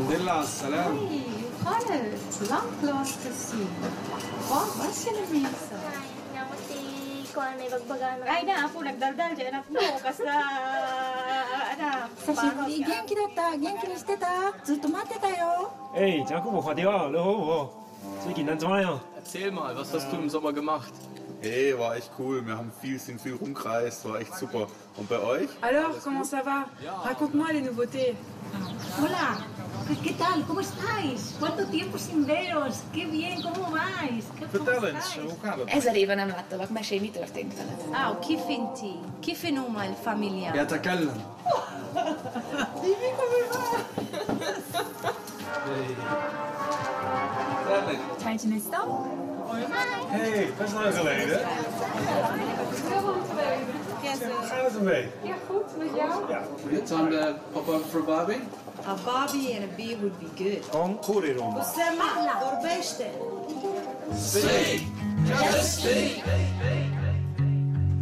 الحمد لله على السلامة. خالد long lost to see. What's your name, sir? Ay na, ako nagdaldal dyan anak mo kasi anak. 久しぶり。元気だった？元気にしてた？ずっと待ってたよ。 Hey, Jacobo, Fadia, hallo. Ziggy, dann zwei. Erzähl mal, was hast du im Sommer gemacht? Hey, war echt cool. Wir haben sind viel rumgereist, war echt super. Und bei euch? Alors, comment ça va? Raconte-moi les nouveautés. Hola. ¿Qué tal? ¿Cómo estáis? ¿Cuánto tiempo sin veros? Qué bien, ¿cómo vais? Vertel eens, hoe gaat het? 1000 éve nem láttalak, mesélj, mi történt veled? كيف انتي؟ كيف نوما الفاميليا؟ يتكلم. Tijdje is dan? Hey, best lang geleden. Hoe gaat het ermee? Ja, goed. Met jou? Ja. Time to pop up for Bobby? A Bobby and a beer would be good. Kom, Koeriroma. Sema, dorbește. Speak! Just speak!